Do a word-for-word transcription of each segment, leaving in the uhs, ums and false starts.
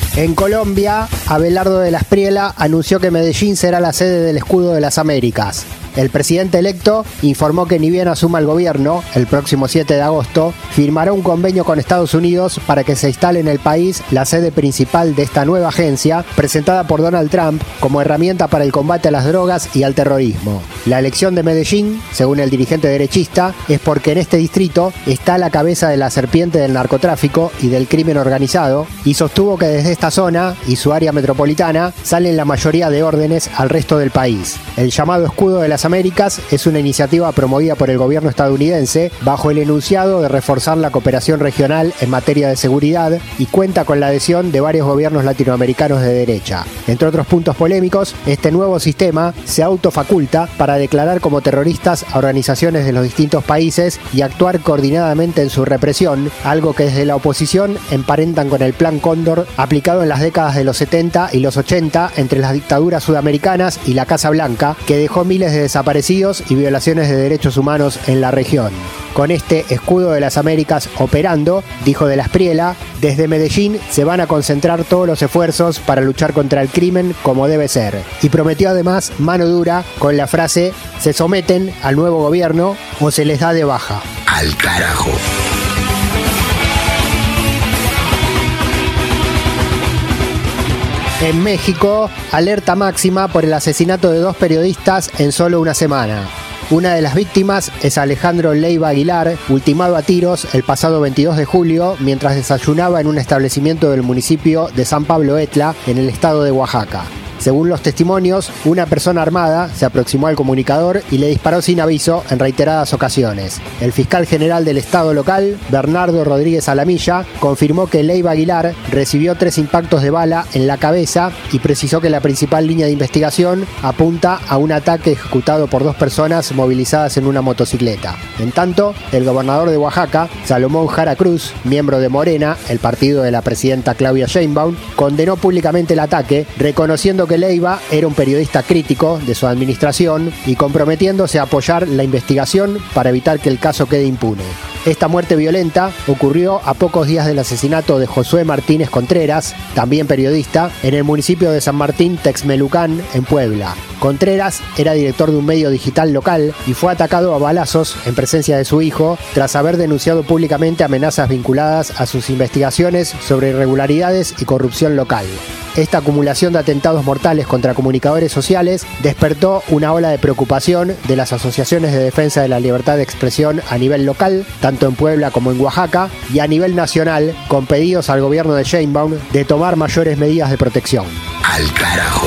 En Colombia, Abelardo de la Espriella anunció que Medellín será la sede del Escudo de las Américas. El presidente electo informó que ni bien asuma el gobierno, el próximo siete de agosto, firmará un convenio con Estados Unidos para que se instale en el país la sede principal de esta nueva agencia, presentada por Donald Trump como herramienta para el combate a las drogas y al terrorismo. La elección de Medellín, según el dirigente derechista, es porque en este distrito está la cabeza de la serpiente del narcotráfico y del crimen organizado, y sostuvo que desde esta zona y su área metropolitana salen la mayoría de órdenes al resto del país. El llamado Escudo de las Américas es una iniciativa promovida por el gobierno estadounidense bajo el enunciado de reforzar la cooperación regional en materia de seguridad y cuenta con la adhesión de varios gobiernos latinoamericanos de derecha. Entre otros puntos polémicos, este nuevo sistema se autofaculta para declarar como terroristas a organizaciones de los distintos países y actuar coordinadamente en su represión, algo que desde la oposición emparentan con el Plan Cóndor aplicado en las décadas de los setenta y los ochenta entre las dictaduras sudamericanas y la Casa Blanca, que dejó miles de desaparecidos y violaciones de derechos humanos en la región. Con este Escudo de las Américas operando, dijo de la Espriella, desde Medellín se van a concentrar todos los esfuerzos para luchar contra el crimen como debe ser. Y prometió además mano dura con la frase, se someten al nuevo gobierno o se les da de baja. Al carajo. En México, alerta máxima por el asesinato de dos periodistas en solo una semana. Una de las víctimas es Alejandro Leiva Aguilar, ultimado a tiros el pasado veintidós de julio mientras desayunaba en un establecimiento del municipio de San Pablo Etla, en el estado de Oaxaca. Según los testimonios, una persona armada se aproximó al comunicador y le disparó sin aviso en reiteradas ocasiones. El fiscal general del estado local, Bernardo Rodríguez Alamilla, confirmó que Leiva Aguilar recibió tres impactos de bala en la cabeza y precisó que la principal línea de investigación apunta a un ataque ejecutado por dos personas movilizadas en una motocicleta. En tanto, el gobernador de Oaxaca, Salomón Jara Cruz, miembro de Morena, el partido de la presidenta Claudia Sheinbaum, condenó públicamente el ataque, reconociendo que Leiva era un periodista crítico de su administración y comprometiéndose a apoyar la investigación para evitar que el caso quede impune. Esta muerte violenta ocurrió a pocos días del asesinato de Josué Martínez Contreras, también periodista, en el municipio de San Martín Texmelucan, en Puebla. Contreras era director de un medio digital local y fue atacado a balazos en presencia de su hijo tras haber denunciado públicamente amenazas vinculadas a sus investigaciones sobre irregularidades y corrupción local. Esta acumulación de atentados mortales contra comunicadores sociales despertó una ola de preocupación de las asociaciones de defensa de la libertad de expresión a nivel local, tanto en Puebla como en Oaxaca, y a nivel nacional, con pedidos al gobierno de Sheinbaum de tomar mayores medidas de protección. Al carajo.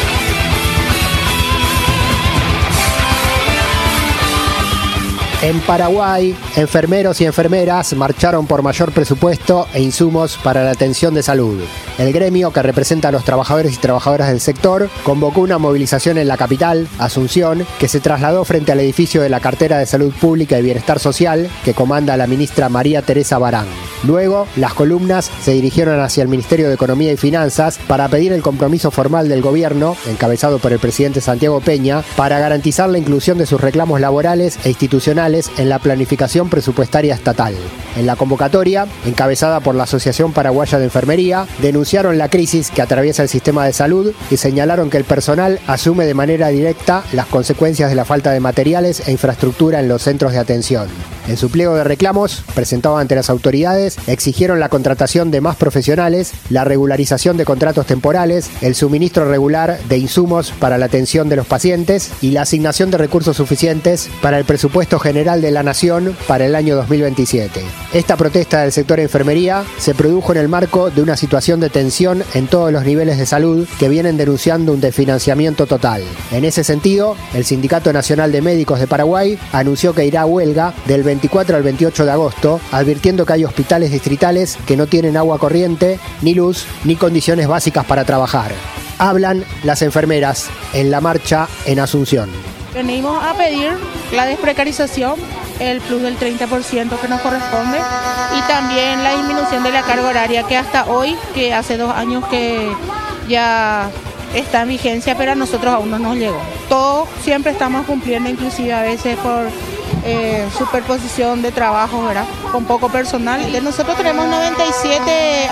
En Paraguay, enfermeros y enfermeras marcharon por mayor presupuesto e insumos para la atención de salud. El gremio, que representa a los trabajadores y trabajadoras del sector, convocó una movilización en la capital, Asunción, que se trasladó frente al edificio de la Cartera de Salud Pública y Bienestar Social, que comanda la ministra María Teresa Barán. Luego, las columnas se dirigieron hacia el Ministerio de Economía y Finanzas para pedir el compromiso formal del gobierno, encabezado por el presidente Santiago Peña, para garantizar la inclusión de sus reclamos laborales e institucionales en la planificación presupuestaria estatal. En la convocatoria, encabezada por la Asociación Paraguaya de Enfermería, denunciaron la crisis que atraviesa el sistema de salud y señalaron que el personal asume de manera directa las consecuencias de la falta de materiales e infraestructura en los centros de atención. En su pliego de reclamos, presentado ante las autoridades, exigieron la contratación de más profesionales, la regularización de contratos temporales, el suministro regular de insumos para la atención de los pacientes y la asignación de recursos suficientes para el presupuesto general de la Nación para el año dos mil veintisiete. Esta protesta del sector enfermería se produjo en el marco de una situación de tensión en todos los niveles de salud que vienen denunciando un desfinanciamiento total. En ese sentido, el Sindicato Nacional de Médicos de Paraguay anunció que irá a huelga del veinticuatro al veintiocho de agosto, advirtiendo que hay hospitales distritales que no tienen agua corriente, ni luz, ni condiciones básicas para trabajar. Hablan las enfermeras en la marcha en Asunción. Venimos a pedir la desprecarización, el plus del treinta por ciento que nos corresponde y también la disminución de la carga horaria que hasta hoy, que hace dos años que ya está en vigencia, pero a nosotros aún no nos llegó. Todos siempre estamos cumpliendo, inclusive a veces por eh, superposición de trabajo, ¿verdad? Con poco personal. Nosotros tenemos noventa y siete